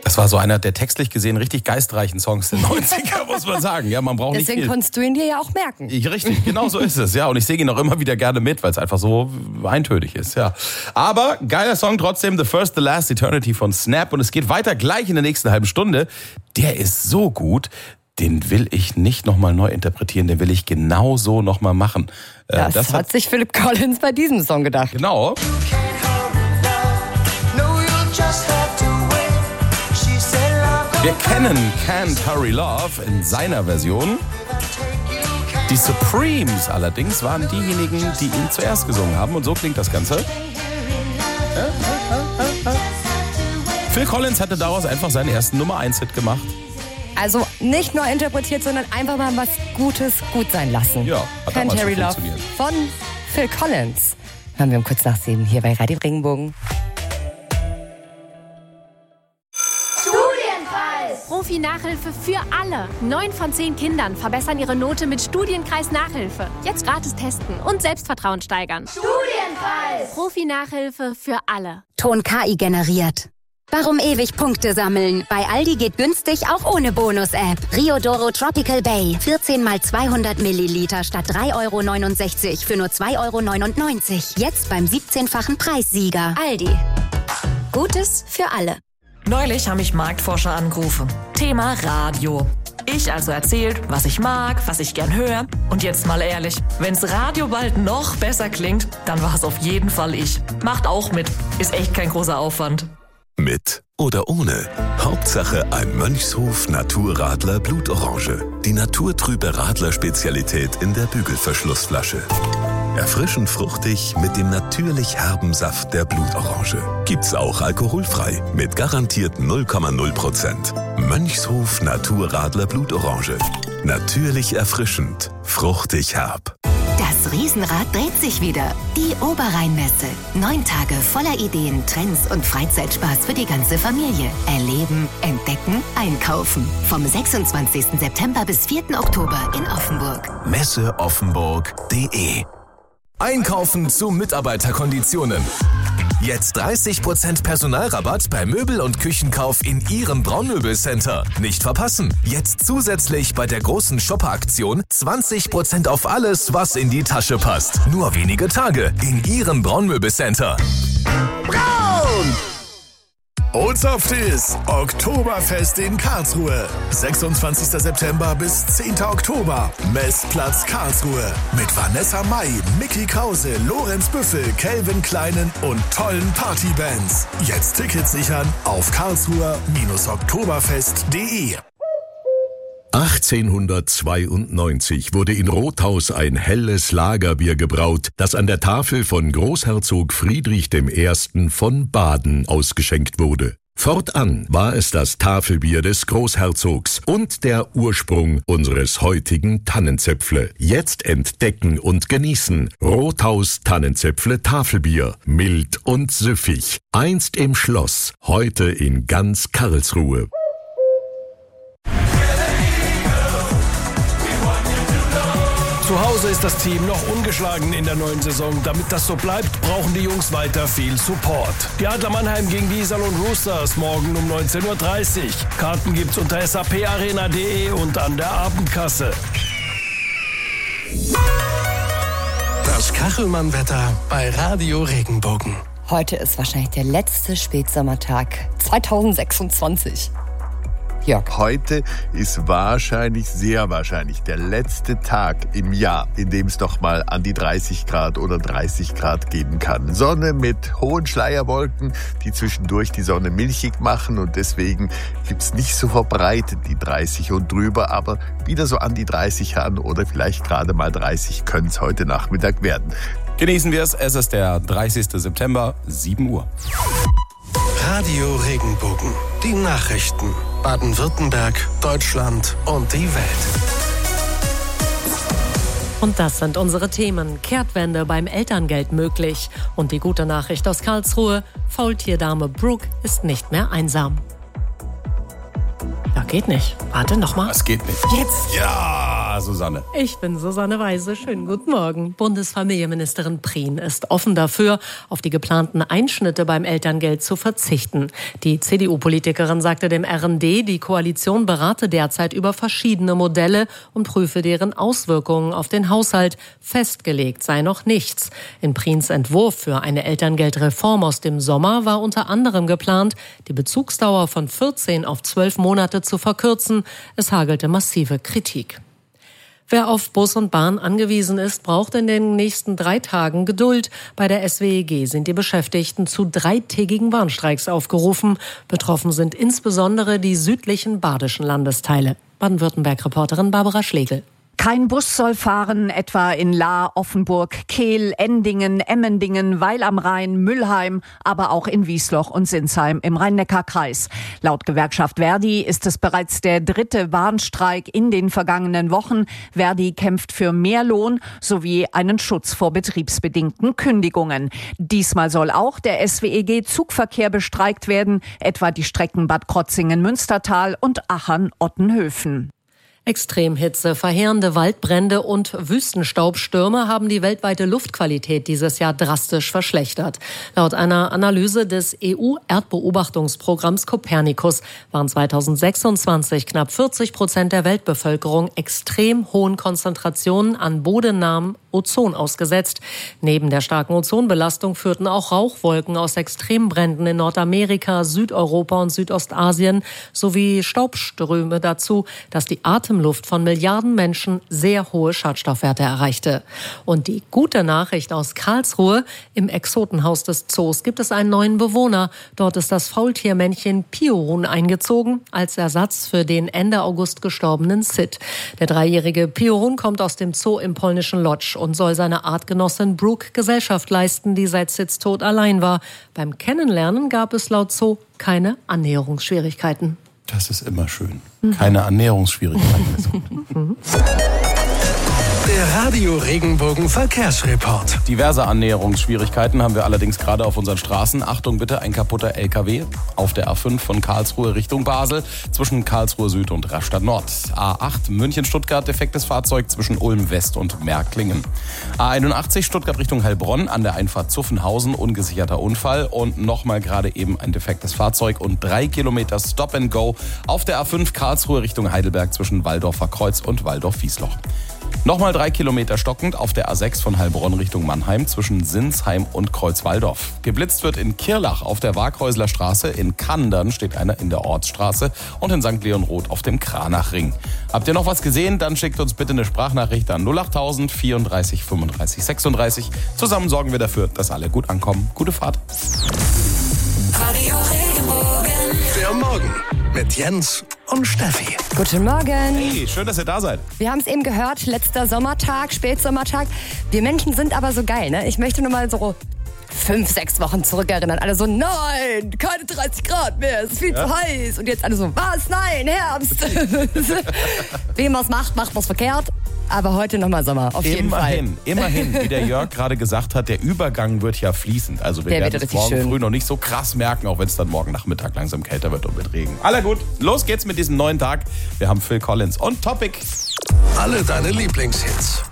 Das war so einer der textlich gesehen richtig geistreichen Songs der 90er, muss man sagen. Ja, man braucht nicht viel. Deswegen konntest du ihn dir ja auch merken. Richtig, genau so ist es. Ja, und ich singe ihn auch immer wieder gerne mit, weil es einfach so eintönig ist. Ja. Aber geiler Song trotzdem, The First, The Last, Eternity von Snap. Und es geht weiter gleich in der nächsten halben Stunde. Der ist so gut, den will ich nicht nochmal neu interpretieren, den will ich genau so nochmal machen. Das hat sich Phil Collins bei diesem Song gedacht. Genau. Wir kennen Can't Hurry Love in seiner Version. Die Supremes allerdings waren diejenigen, die ihn zuerst gesungen haben. Und so klingt das Ganze. Phil Collins hatte daraus einfach seinen ersten Nummer-1-Hit gemacht. Also nicht nur interpretiert, sondern einfach mal was Gutes gut sein lassen. Ja, hat Can't damals Hurry so Love funktioniert. von Phil Collins. Hören wir um kurz nach 7 hier bei Radio Regenbogen. Profi-Nachhilfe für alle. 9 von 10 Kindern verbessern ihre Note mit Studienkreis Nachhilfe. Jetzt gratis testen und Selbstvertrauen steigern. Studienkreis! Profi-Nachhilfe für alle. Ton KI generiert. Warum ewig Punkte sammeln? Bei Aldi geht günstig auch ohne Bonus-App. Riodoro Tropical Bay. 14 mal 200 Milliliter statt 3,69 € für nur 2,99 €. Jetzt beim 17-fachen Preissieger. Aldi. Gutes für alle. Neulich haben mich Marktforscher angerufen. Thema Radio. Ich also erzählt, was ich mag, was ich gern höre. Und jetzt mal ehrlich, wenn's Radio bald noch besser klingt, dann war es auf jeden Fall ich. Macht auch mit. Ist echt kein großer Aufwand. Mit oder ohne. Hauptsache ein Mönchshof Naturradler Blutorange. Die naturtrübe Radler-Spezialität in der Bügelverschlussflasche. Erfrischend fruchtig mit dem natürlich herben Saft der Blutorange. Gibt's auch alkoholfrei mit garantiert 0,0%. Mönchshof Naturradler Blutorange. Natürlich erfrischend, fruchtig herb. Das Riesenrad dreht sich wieder. Die Oberrheinmesse. 9 Tage voller Ideen, Trends und Freizeitspaß für die ganze Familie. Erleben, entdecken, einkaufen. Vom 26. September bis 4. Oktober in Offenburg. Messeoffenburg.de. Einkaufen zu Mitarbeiterkonditionen. Jetzt 30% Personalrabatt bei Möbel- und Küchenkauf in Ihrem Braunmöbelcenter. Nicht verpassen. Jetzt zusätzlich bei der großen Shopper-Aktion 20% auf alles, was in die Tasche passt. Nur wenige Tage in Ihrem Braunmöbelcenter. Braun! Ozoftis, Oktoberfest in Karlsruhe. 26. September bis 10. Oktober. Messplatz Karlsruhe. Mit Vanessa Mai, Mickey Krause, Lorenz Büffel, Calvin Kleinen und tollen Partybands. Jetzt Tickets sichern auf karlsruher-oktoberfest.de. 1892 wurde in Rothaus ein helles Lagerbier gebraut, das an der Tafel von Großherzog Friedrich I. von Baden ausgeschenkt wurde. Fortan war es das Tafelbier des Großherzogs und der Ursprung unseres heutigen Tannenzäpfle. Jetzt entdecken und genießen Rothaus Tannenzäpfle Tafelbier. Mild und süffig. Einst im Schloss, heute in ganz Karlsruhe. Zu Hause ist das Team noch ungeschlagen in der neuen Saison. Damit das so bleibt, brauchen die Jungs weiter viel Support. Die Adler Mannheim gegen die Iserlohn Roosters morgen um 19:30 Uhr. Karten gibt's unter saparena.de und an der Abendkasse. Das Kachelmann-Wetter bei Radio Regenbogen. Heute ist wahrscheinlich der letzte Spätsommertag 2026. Jörg. Heute ist sehr wahrscheinlich der letzte Tag im Jahr, in dem es doch mal an die 30 Grad oder 30 Grad geben kann. Sonne mit hohen Schleierwolken, die zwischendurch die Sonne milchig machen und deswegen gibt's nicht so verbreitet die 30 und drüber, aber wieder so an die 30 ran oder vielleicht gerade mal 30 können es heute Nachmittag werden. Genießen wir es. Es ist der 30. September, 7 Uhr. Radio Regenbogen. Die Nachrichten. Baden-Württemberg, Deutschland und die Welt. Und das sind unsere Themen. Kehrtwende beim Elterngeld möglich. Und die gute Nachricht aus Karlsruhe. Faultierdame Brooke ist nicht mehr einsam. Ja, geht nicht. Warte, nochmal. Das geht nicht. Jetzt. Ja, Ja, Susanne. Ich bin Susanne Weise. Schönen guten Morgen. Bundesfamilienministerin Prien ist offen dafür, auf die geplanten Einschnitte beim Elterngeld zu verzichten. Die CDU-Politikerin sagte dem RND, die Koalition berate derzeit über verschiedene Modelle und prüfe deren Auswirkungen auf den Haushalt. Festgelegt sei noch nichts. In Priens Entwurf für eine Elterngeldreform aus dem Sommer war unter anderem geplant, die Bezugsdauer von 14 auf 12 Monate zu verkürzen. Es hagelte massive Kritik. Wer auf Bus und Bahn angewiesen ist, braucht in den nächsten 3 Tagen Geduld. Bei der SWEG sind die Beschäftigten zu 3-tägigen Warnstreiks aufgerufen. Betroffen sind insbesondere die südlichen badischen Landesteile. Baden-Württemberg-Reporterin Barbara Schlegel. Kein Bus soll fahren, etwa in Lahr, Offenburg, Kehl, Endingen, Emmendingen, Weil am Rhein, Müllheim, aber auch in Wiesloch und Sinsheim im Rhein-Neckar-Kreis. Laut Gewerkschaft Verdi ist es bereits der 3. Warnstreik in den vergangenen Wochen. Verdi kämpft für mehr Lohn sowie einen Schutz vor betriebsbedingten Kündigungen. Diesmal soll auch der SWEG-Zugverkehr bestreikt werden, etwa die Strecken Bad Krotzingen-Münstertal und Achern-Ottenhöfen. Extremhitze, verheerende Waldbrände und Wüstenstaubstürme haben die weltweite Luftqualität dieses Jahr drastisch verschlechtert. Laut einer Analyse des EU-Erdbeobachtungsprogramms Copernicus waren 2026 knapp 40% der Weltbevölkerung extrem hohen Konzentrationen an bodennahem Ozon ausgesetzt. Neben der starken Ozonbelastung führten auch Rauchwolken aus Extrembränden in Nordamerika, Südeuropa und Südostasien sowie Staubströme dazu, dass die Atemluft von Milliarden Menschen sehr hohe Schadstoffwerte erreichte. Und die gute Nachricht aus Karlsruhe: im Exotenhaus des Zoos gibt es einen neuen Bewohner. Dort ist das Faultiermännchen Piorun eingezogen, als Ersatz für den Ende August gestorbenen Sid. Der 3-jährige Piorun kommt aus dem Zoo im polnischen Lodz und soll seiner Artgenossin Brooke Gesellschaft leisten, die seit Sids Tod allein war. Beim Kennenlernen gab es laut Zoo keine Annäherungsschwierigkeiten. Das ist immer schön. Keine Annäherungsschwierigkeiten. Der Radio Regenbogen Verkehrsreport. Diverse Annäherungsschwierigkeiten haben wir allerdings gerade auf unseren Straßen. Achtung bitte, ein kaputter LKW auf der A5 von Karlsruhe Richtung Basel zwischen Karlsruhe Süd und Rastatt Nord. A8 München-Stuttgart, defektes Fahrzeug zwischen Ulm West und Märklingen. A81 Stuttgart Richtung Heilbronn, an der Einfahrt Zuffenhausen, ungesicherter Unfall und nochmal gerade eben ein defektes Fahrzeug und 3 Kilometer Stop and Go auf der A5 Karlsruhe Richtung Heidelberg zwischen Walldorfer Kreuz und Walldorf-Wiesloch. Nochmal 3 Kilometer stockend auf der A6 von Heilbronn Richtung Mannheim zwischen Sinsheim und Kreuzwalldorf. Geblitzt wird in Kirlach auf der Waghäusler Straße, in Kandern steht einer in der Ortsstraße und in St. Leonroth auf dem Kranachring. Habt ihr noch was gesehen? Dann schickt uns bitte eine Sprachnachricht an 08000 34 35 36. Zusammen sorgen wir dafür, dass alle gut ankommen. Gute Fahrt. Radio Regenbogen. Der Morgen mit Jens und Steffi. Guten Morgen. Hey, schön, dass ihr da seid. Wir haben es eben gehört, letzter Sommertag, Spätsommertag. Wir Menschen sind aber so geil, ne? Ich möchte nur mal so 5-6 Wochen zurückerinnern. Alle so, nein, keine 30 Grad mehr, es ist viel zu heiß. Und jetzt alle so, was, nein, Herbst. Wem was macht was verkehrt. Aber heute nochmal Sommer, auf jeden Fall. Immerhin, wie der Jörg gerade gesagt hat, der Übergang wird ja fließend. Also wir werden es morgen früh noch nicht so krass merken, auch wenn es dann morgen Nachmittag langsam kälter wird und mit Regen. Aller gut, los geht's mit diesem neuen Tag. Wir haben Phil Collins und Topic. Alle deine Lieblingshits.